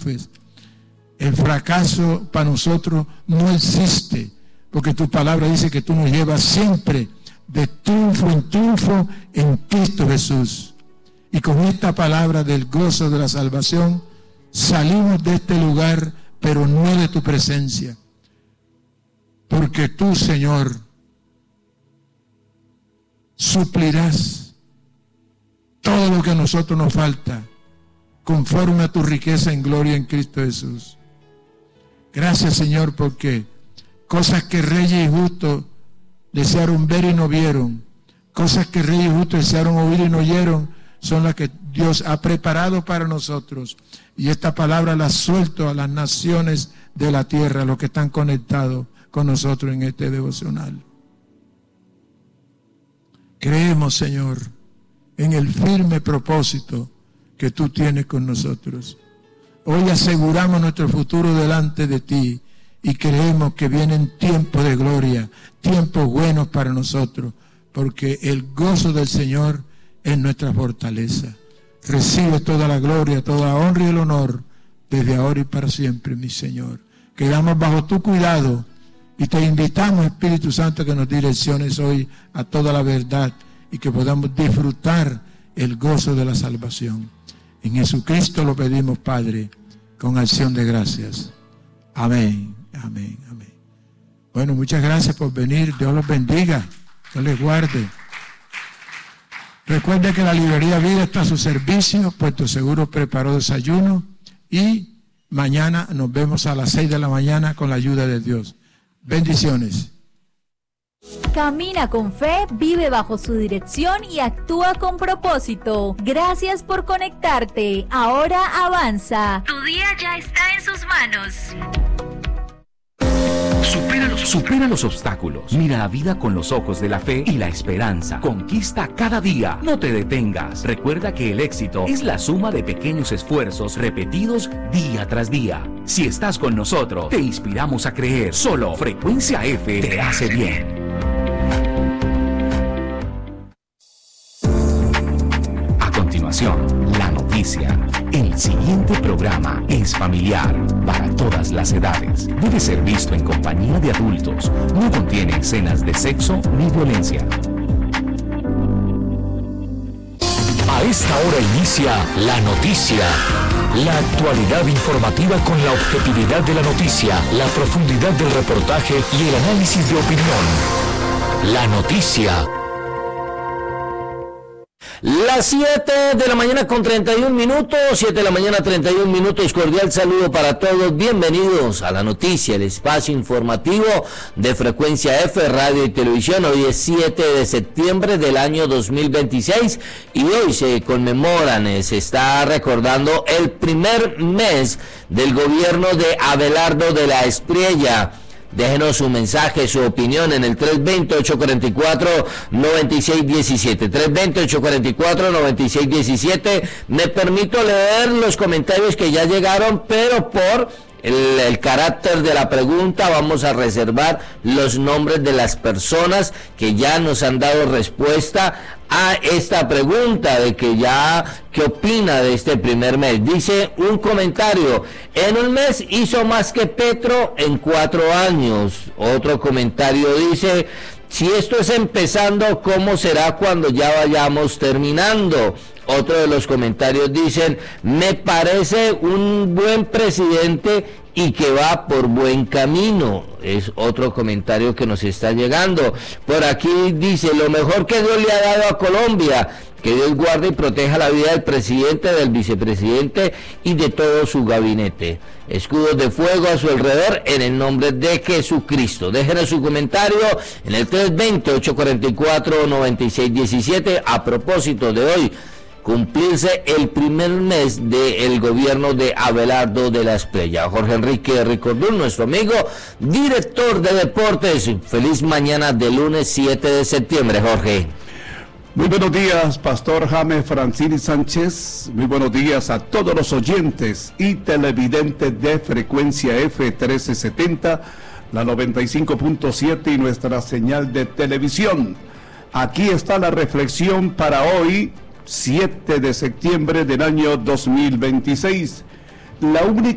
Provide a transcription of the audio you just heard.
triunfes. El fracaso para nosotros no existe, porque tu palabra dice que tú nos llevas siempre de triunfo en triunfo en Cristo Jesús. Y con esta palabra del gozo de la salvación, salimos de este lugar, pero no de tu presencia. Porque tú, Señor, suplirás todo lo que a nosotros nos falta, conforme a tu riqueza en gloria en Cristo Jesús. Gracias, Señor, porque cosas que reyes y justos desearon ver y no vieron, cosas que reyes y justos desearon oír y no oyeron, son las que Dios ha preparado para nosotros. Y esta palabra la suelto a las naciones de la tierra, los que están conectados con nosotros en este devocional. Creemos, Señor, en el firme propósito que tú tienes con nosotros. Hoy aseguramos nuestro futuro delante de ti y creemos que vienen tiempos de gloria, tiempos buenos para nosotros, porque el gozo del Señor es nuestra fortaleza. Recibe toda la gloria, toda la honra y el honor desde ahora y para siempre, mi Señor. Quedamos bajo tu cuidado y te invitamos, Espíritu Santo, que nos direcciones hoy a toda la verdad y que podamos disfrutar el gozo de la salvación. En Jesucristo lo pedimos, Padre, con acción de gracias. Amén, amén, amén. Bueno, muchas gracias por venir. Dios los bendiga. Dios les guarde. Recuerde que la librería Vida está a su servicio. Puerto Seguro preparó desayuno. Y mañana nos vemos a las 6 de la mañana con la ayuda de Dios. Bendiciones. Camina con fe, vive bajo su dirección y actúa con propósito. Gracias por conectarte. Ahora avanza. Tu día ya está en sus manos. Supera los obstáculos. Mira la vida con los ojos de la fe y la esperanza. Conquista cada día. No te detengas. Recuerda que el éxito es la suma de pequeños esfuerzos repetidos día tras día. Si estás con nosotros, te inspiramos a creer. Solo Frecuencia F te hace bien. A continuación, la noticia. El siguiente programa es familiar para todas las edades. Debe ser visto en compañía de adultos. No contiene escenas de sexo ni violencia. A esta hora inicia La Noticia. La actualidad informativa con la objetividad de la noticia, la profundidad del reportaje y el análisis de opinión. La Noticia. Las 7 de la mañana con 31 minutos, 7 de la mañana 31 minutos, cordial saludo para todos, bienvenidos a La Noticia, el espacio informativo de Frecuencia F, Radio y Televisión. Hoy es 7 de septiembre del año 2026 y hoy se conmemoran, se está recordando el primer mes del gobierno de Abelardo de la Espriella. Déjenos su mensaje, su opinión en el 320-844-9617. 320-844-9617. Me permito leer los comentarios que ya llegaron, pero por el carácter de la pregunta vamos a reservar los nombres de las personas que ya nos han dado respuesta a esta pregunta de que ya qué opina de este primer mes. Dice un comentario: en un mes hizo más que Petro en 4 años. Otro comentario dice: si esto es empezando, ¿cómo será cuando ya vayamos terminando? Otro de los comentarios dicen: me parece un buen presidente y que va por buen camino. Es otro comentario que nos está llegando. Por aquí dice: lo mejor que Dios le ha dado a Colombia. Que Dios guarde y proteja la vida del presidente, del vicepresidente y de todo su gabinete. Escudos de fuego a su alrededor en el nombre de Jesucristo. Déjenos su comentario en el 320-844-9617 a propósito de hoy cumplirse el primer mes del gobierno de Abelardo de la Espriella. Jorge Enrique Ricordún, nuestro amigo, director de deportes. Feliz mañana de lunes 7 de septiembre, Jorge. Muy buenos días, Pastor Jaime Francini Sánchez. Muy buenos días a todos los oyentes y televidentes de Frecuencia F 1370, la 95.7 y nuestra señal de televisión. Aquí está la reflexión para hoy, 7 de septiembre del año 2026. La única